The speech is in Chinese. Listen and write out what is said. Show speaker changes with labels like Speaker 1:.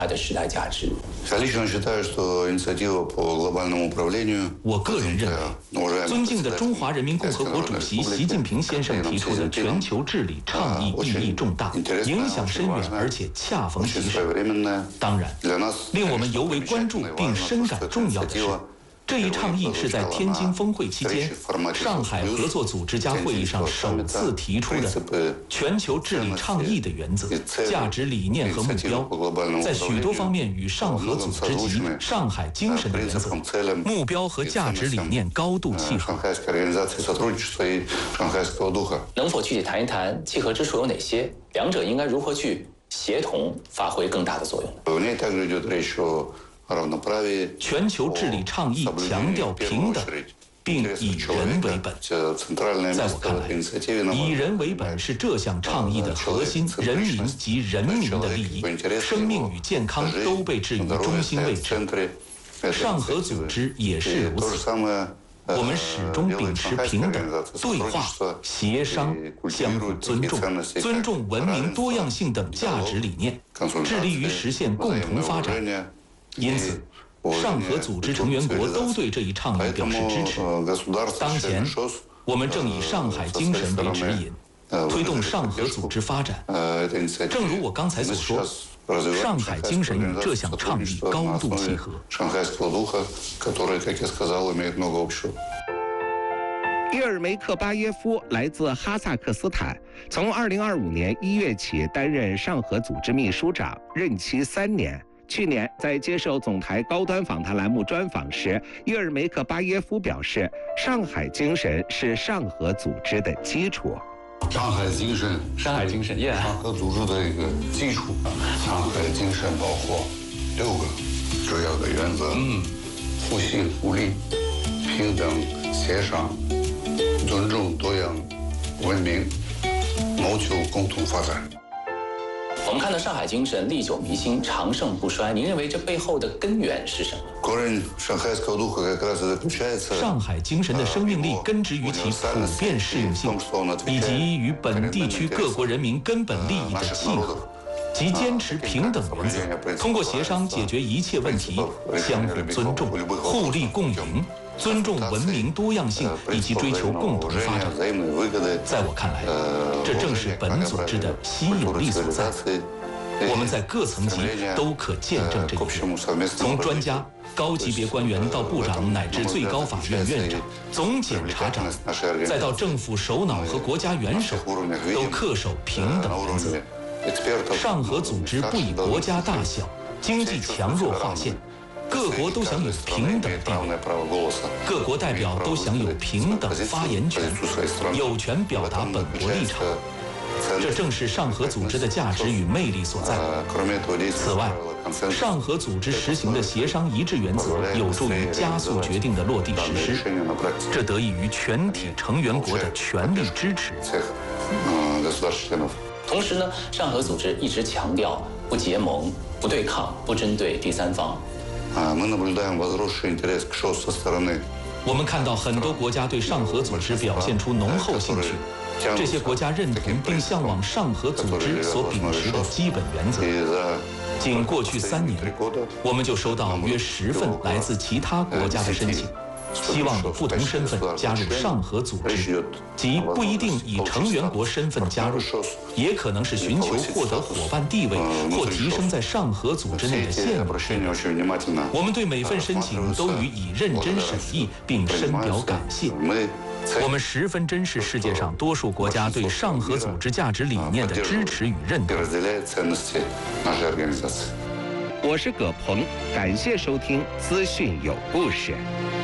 Speaker 1: 的时代价值。
Speaker 2: 我个人认为，尊敬的中华人民共和国主席习近平先生提出的全球治理倡议意义重大，影响深远，而且恰逢其时。当然，令我们尤为关注并深感重要的是，这一倡议是在天津峰会期间，上海合作组织家会议上首次提出的全球治理倡议的原则、价值理念和目标，在许多方面与上合组织及上海精神的原则、目标和价值理念高度契合。
Speaker 1: 能否具体谈一谈契合之处有哪些？两者应该如何去协同发挥更大的作用？
Speaker 2: 全球治理倡议强调平等，并以人为本。在我看来，以人为本是这项倡议的核心，人民及人民的利益、生命与健康都被置于中心位置。上合组织也是如此。我们始终秉持平等、对话、协商、相互尊重、尊重文明多样性等价值理念，致力于实现共同发展。因此，上合组织成员国都对这一倡议表示支持。当前，我们正以上海精神为指引，推动上合组织发展。正如我刚才所说，上海精神与这项倡议高度契合。
Speaker 3: 叶尔梅克巴耶夫来自哈萨克斯坦，从2025年1月起担任上合组织秘书长，任期3年。去年在接受总台高端访谈栏目专访时，叶尔梅克巴耶夫表示，上海精神是上合组织的基础。
Speaker 4: 上海精神，
Speaker 1: 上
Speaker 4: 合组织的一个基础。上海精神包括6个主要的原则：互信互利、平等协商、尊重多样文明、谋求共同发展。
Speaker 1: 我们看到上海精神历久弥新、长盛不衰，您认为这背后的根源是什么？
Speaker 2: 上海精神的生命力根植于其普遍适用性，以及与本地区各国人民根本利益的契合，即坚持平等原则，通过协商解决一切问题，相互尊重、互利共赢，尊重文明多样性以及追求共同发展。在我看来，这正是本组织的吸引力所在。我们在各层级都可见证这一点，从专家、高级别官员到部长，乃至最高法院院长、总检察长，再到政府首脑和国家元首，都恪守平等原则。上合组织不以国家大小、经济强弱划线。各国都享有平等地位，各国代表都享有平等发言权，有权表达本国立场。这正是上合组织的价值与魅力所在。此外，上合组织实行的协商一致原则有助于加速决定的落地实施，这得益于全体成员国的全力支持。
Speaker 1: 同时呢，上合组织一直强调不结盟、不对抗、不针对第三方。
Speaker 2: 我们看到很多国家对上合组织表现出浓厚兴趣，这些国家认同并向往上合组织所秉持的基本原则。仅过去3年，我们就收到约10份来自其他国家的申请，希望以不同身份加入上合组织，即不一定以成员国身份加入，也可能是寻求获得伙伴地位或提升在上合组织内的现有地位。我们对每份申请都予以认真审议，并深表感谢。我们十分珍视世界上多数国家对上合组织价值理念的支持与认同。
Speaker 3: 我是葛鹏，感谢收听资讯有故事。